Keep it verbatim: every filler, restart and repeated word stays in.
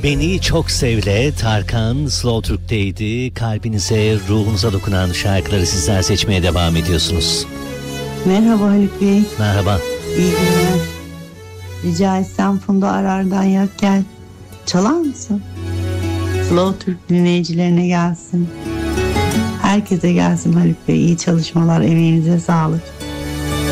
Beni Çok Sevle, Tarkan Slow Türk'teydi. Kalbinize, ruhunuza dokunan şarkıları sizler seçmeye devam ediyorsunuz. Merhaba Haluk Bey. Merhaba. İyi günler. Rica etsem Funda Arar'dan Yak Gel çalar mısın? Slow Türk dinleyicilerine gelsin. Herkese gelsin Haluk Bey. İyi çalışmalar, emeğinize sağlık.